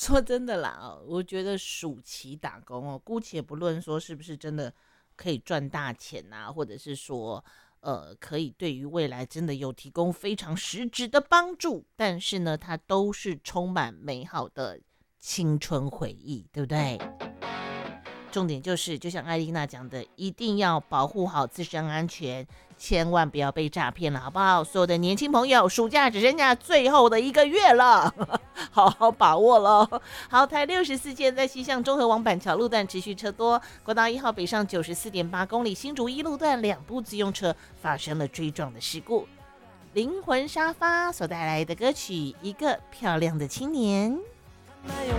说真的啦，我觉得暑期打工哦，姑且不论说是不是真的可以赚大钱啊，或者是说可以对于未来真的有提供非常实质的帮助，但是呢，它都是充满美好的青春回忆，对不对？重点就是，就像艾丽娜讲的，一定要保护好自身安全，千万不要被诈骗了，好不好？所有的年轻朋友，暑假只剩下最后的1个月了，好好把握咯。好，台64线在西向中和往板桥路段持续车多，国道1号北上94.8公里，新竹一路段2部自用车发生了追撞的事故。灵魂沙发所带来的歌曲《一个漂亮的青年》。